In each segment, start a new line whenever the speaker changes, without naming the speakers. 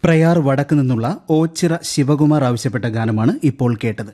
പ്രയാർ വടക്ക് നിന്നുള്ള ഓച്ചിറ ശിവകുമാർ ആവശ്യപ്പെട്ട ഗാനമാണ് ഇപ്പോൾ കേട്ടത്.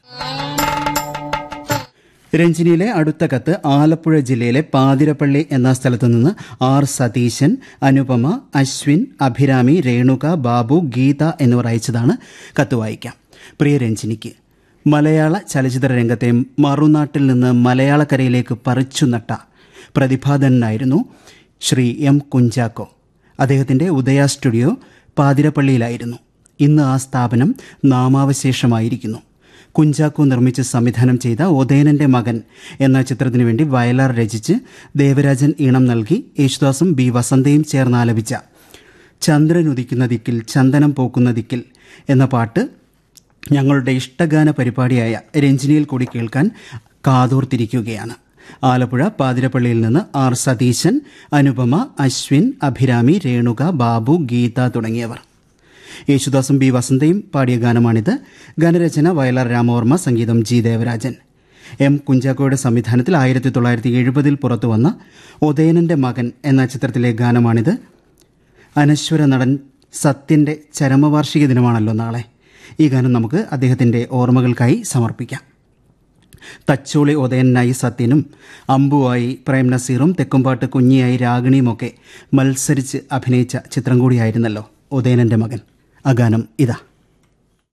രഞ്ജിനിയിലെ അടുത്ത കത്ത് ആലപ്പുഴ ജില്ലയിലെ പാതിരപ്പള്ളി എന്ന സ്ഥലത്തു നിന്ന് ആർ സതീശൻ, അനുപമ, അശ്വിൻ, അഭിരാമി, രേണുക, ബാബു, ഗീത എന്നിവർ അയച്ചതാണ്. കത്ത് വായിക്കാം. പ്രിയ രഞ്ജിനിക്ക്, മലയാള ചലച്ചിത്ര രംഗത്തെ മറുനാട്ടിൽ നിന്ന് മലയാളക്കരയിലേക്ക് പറിച്ചു നട്ട പ്രതിഭാധനായിരുന്നു ശ്രീ എം കുഞ്ചാക്കോ. അദ്ദേഹത്തിൻ്റെ ഉദയ സ്റ്റുഡിയോ പാതിരപ്പള്ളിയിലായിരുന്നു. ഇന്ന് ആ സ്ഥാപനം നാമാവശേഷമായിരിക്കുന്നു. കുഞ്ചാക്കോ നിർമ്മിച്ച് സംവിധാനം ചെയ്ത ഒതേനൻ്റെ മകൻ എന്ന ചിത്രത്തിനു വേണ്ടി വയലാർ രചിച്ച് ദേവരാജൻ ഈണം നൽകി യേശുദാസും ബി വസന്തയും ചേർന്ന് ആലപിച്ച ചന്ദ്രൻ ഉദിക്കുന്ന ദിക്കിൽ ചന്ദനം പോക്കുന്ന ദിക്കിൽ എന്ന പാട്ട് ഞങ്ങളുടെ ഇഷ്ടഗാന പരിപാടിയായ രഞ്ജിനിയിൽ കൂടി കേൾക്കാൻ കാതോർത്തിരിക്കുകയാണ്. ആലപ്പുഴ പാതിരപ്പള്ളിയിൽ നിന്ന് ആർ സതീശൻ, അനുപമ, അശ്വിൻ, അഭിരാമി, രേണുക, ബാബു, ഗീത തുടങ്ങിയവർ. യേശുദാസും ബി വസന്തയും പാടിയ ഗാനമാണിത്. ഗാനരചന വയലാർ രാമവർമ്മ, സംഗീതം ജി ദേവരാജൻ. എം കുഞ്ചാക്കോയുടെ സംവിധാനത്തിൽ 1970 പുറത്തുവന്ന ഒതേനൻ്റെ മകൻ എന്ന ചിത്രത്തിലെ ഗാനമാണിത്. അനശ്വര നടൻ സത്യൻ്റെ ചരമവാർഷിക ദിനമാണല്ലോ നാളെ. ഈ ഗാനം നമുക്ക് അദ്ദേഹത്തിൻ്റെ ഓർമ്മകൾക്കായി സമർപ്പിക്കാം. തച്ചോളി ഒതേനായി സത്യനും അമ്പുവായി പ്രേം നസീറും തെക്കുംപാട്ട് കുഞ്ഞിയായി രാഗിണിയുമൊക്കെ മത്സരിച്ച് അഭിനയിച്ച ചിത്രം കൂടിയായിരുന്നല്ലോ ഒതേനൻ്റെ മകൻ. ആ ഗാനം ഇതാ.